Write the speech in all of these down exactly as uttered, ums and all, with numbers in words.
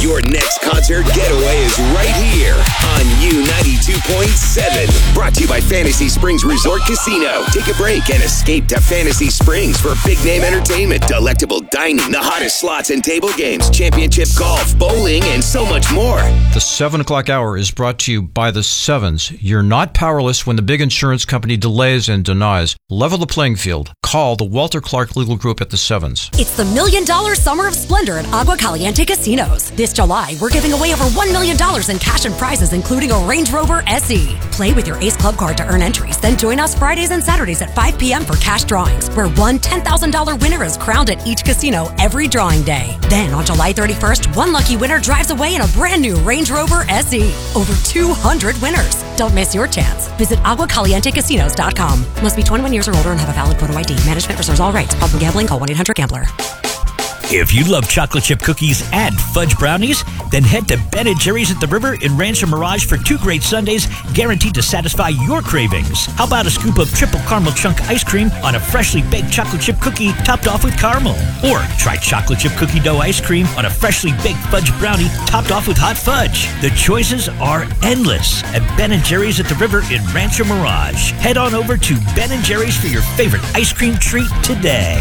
Your next concert getaway is right here on U ninety-two point seven. Brought to you by Fantasy Springs Resort Casino. Take a break and escape to Fantasy Springs for big-name entertainment, delectable dining, the hottest slots and table games, championship golf, bowling, and so much more. The seven o'clock hour is brought to you by the Sevens. You're not powerless when the big insurance company delays and denies. Level the playing field. Call the Walter Clark Legal Group at the Sevens. It's the Million Dollar Summer of Splendor at Agua Caliente Casinos. This July, we're giving away over one million dollars in cash and prizes, including a Range Rover S E. Play with your Ace Club card to earn entries. Then join us Fridays and Saturdays at five p.m. for cash drawings, where one ten thousand dollars winner is crowned at each casino every drawing day. Then on July thirty-first, one lucky winner drives away in a brand new Range Rover S E. Over two hundred winners. Don't miss your chance. Visit agua caliente casinos dot com. Must be twenty-one years or older and have a valid photo I D. Management reserves all rights. Problem gambling? Call one eight hundred gambler. If you love chocolate chip cookies and fudge brownies, then head to Ben and Jerry's at the River in Rancho Mirage for two great sundaes guaranteed to satisfy your cravings. How about a scoop of triple caramel chunk ice cream on a freshly baked chocolate chip cookie topped off with caramel? Or try chocolate chip cookie dough ice cream on a freshly baked fudge brownie topped off with hot fudge. The choices are endless at Ben and Jerry's at the River in Rancho Mirage. Head on over to Ben and Jerry's for your favorite ice cream treat today.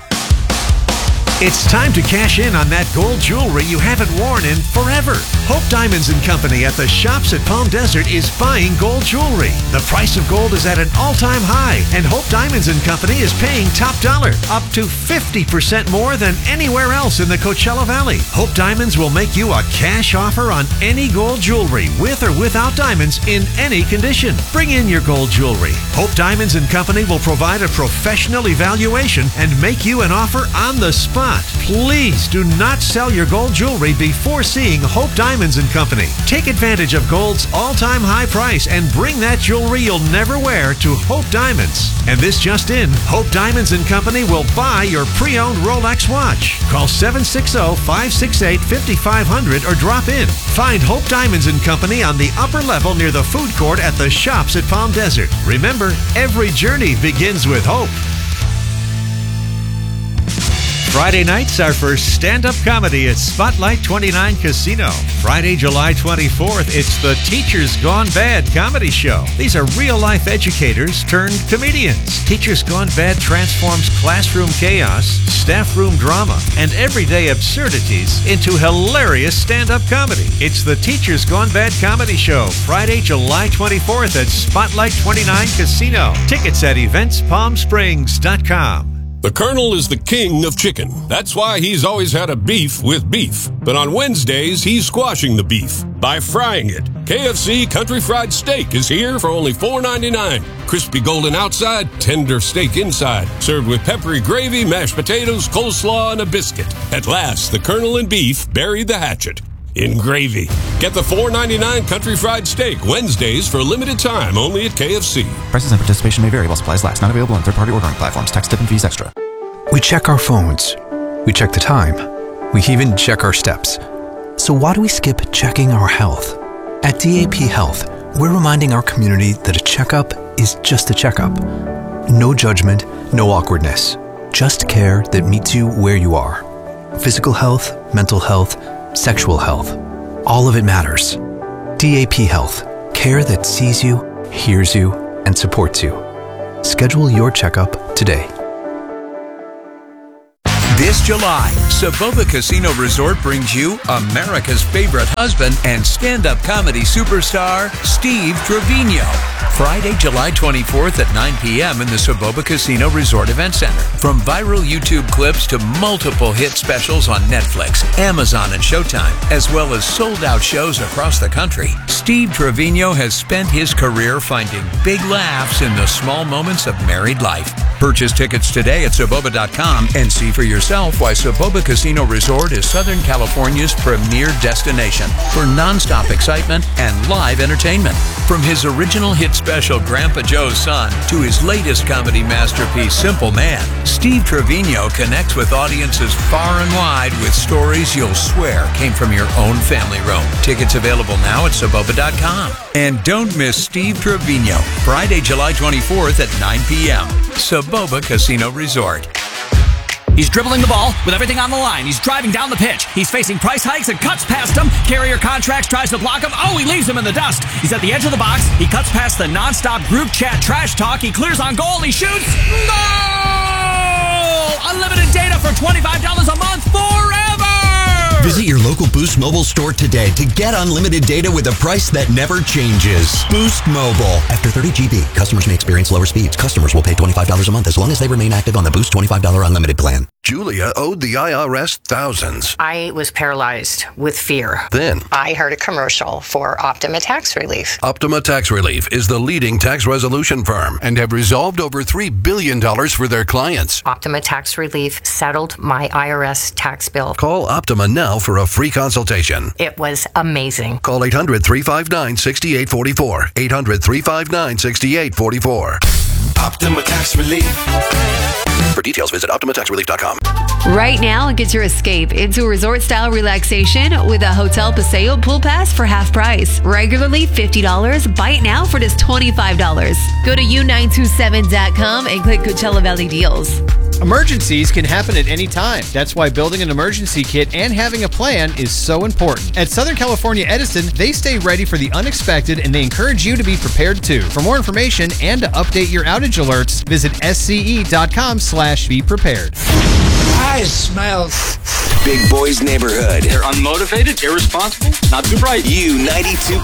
It's time to cash in on that gold jewelry you haven't worn in forever. Hope Diamonds and Company at the Shops at Palm Desert is buying gold jewelry. The price of gold is at an all-time high, and Hope Diamonds and Company is paying top dollar, up to fifty percent more than anywhere else in the Coachella Valley. Hope Diamonds will make you a cash offer on any gold jewelry, with or without diamonds, in any condition. Bring in your gold jewelry. Hope Diamonds and Company will provide a professional evaluation and make you an offer on the spot. Please do not sell your gold jewelry before seeing Hope Diamonds and Company. Take advantage of gold's all-time high price and bring that jewelry you'll never wear to Hope Diamonds. And this just in, Hope Diamonds and Company will buy your pre-owned Rolex watch. Call seven six zero, five six eight, five five zero zero or drop in. Find Hope Diamonds and Company on the upper level near the food court at the Shops at Palm Desert. Remember, every journey begins with hope. Friday nights are for stand-up comedy at Spotlight twenty-nine Casino. Friday, July twenty-fourth, it's the Teachers Gone Bad comedy show. These are real-life educators turned comedians. Teachers Gone Bad transforms classroom chaos, staff room drama, and everyday absurdities into hilarious stand-up comedy. It's the Teachers Gone Bad comedy show, Friday, July twenty-fourth at Spotlight twenty-nine Casino. Tickets at events palm springs dot com. The Colonel is the king of chicken. That's why he's always had a beef with beef. But on Wednesdays, he's squashing the beef by frying it. K F C Country Fried Steak is here for only four ninety-nine. Crispy golden outside, tender steak inside. Served with peppery gravy, mashed potatoes, coleslaw, and a biscuit. At last, the Colonel and beef buried the hatchet in gravy. Get the four ninety-nine Country Fried Steak Wednesdays for a limited time only at K F C. Prices and participation may vary while supplies last. Not available on third-party ordering platforms. Tax, tip, and fees extra. We check our phones. We check the time. We even check our steps. So why do we skip checking our health? At D A P Health, we're reminding our community that a checkup is just a checkup. No judgment, no awkwardness. Just care that meets you where you are. Physical health, mental health, sexual health. All of it matters. D A P Health. Care that sees you, hears you, and supports you. Schedule your checkup today. This July, Soboba Casino Resort brings you America's favorite husband and stand-up comedy superstar, Steve Trevino. Friday, July twenty-fourth at nine p.m. in the Soboba Casino Resort Event Center. From viral YouTube clips to multiple hit specials on Netflix, Amazon, and Showtime, as well as sold-out shows across the country, Steve Trevino has spent his career finding big laughs in the small moments of married life. Purchase tickets today at Soboba dot com and see for yourself why Soboba Casino Resort is Southern California's premier destination for nonstop excitement and live entertainment. From his original hit special Grandpa Joe's Son to his latest comedy masterpiece Simple Man, Steve Trevino connects with audiences far and wide with stories you'll swear came from your own family room. Tickets available now at Soboba dot com. And don't miss Steve Trevino, Friday, July twenty-fourth at nine p.m. Soboba Casino Resort. He's dribbling the ball with everything on the line. He's driving down the pitch. He's facing price hikes and cuts past him. Carrier Contracts tries to block him. Oh, he leaves him in the dust. He's at the edge of the box. He cuts past the nonstop group chat trash talk. He clears on goal. He shoots. Goal! Unlimited data for twenty-five dollars a month forever! Visit your local Boost Mobile store today to get unlimited data with a price that never changes. Boost Mobile. After thirty gigabytes, customers may experience lower speeds. Customers will pay twenty-five dollars a month as long as they remain active on the Boost twenty-five dollars unlimited plan. Julia owed the I R S thousands. I was paralyzed with fear. Then I heard a commercial for Optima Tax Relief. Optima Tax Relief is the leading tax resolution firm and have resolved over three billion dollars for their clients. Optima Tax Relief settled my I R S tax bill. Call Optima now for a free consultation. It was amazing. Call eight hundred, three five nine, six eight four four. eight hundred, three five nine, six eight four four. Optima Tax Relief. For details, visit Optima Tax Relief dot com. Right now, get your escape into resort-style relaxation with a Hotel Paseo pool pass for half price. Regularly fifty dollars. Buy it now for just twenty-five dollars. Go to U nine two seven dot com and click Coachella Valley Deals. Emergencies can happen at any time. That's why building an emergency kit and having a plan is so important. At Southern California Edison, they stay ready for the unexpected and they encourage you to be prepared too. For more information and to update your outage alerts, visit sce.com slash be prepared. I smell Big Boys Neighborhood. They're unmotivated, irresponsible, not too bright. U ninety-two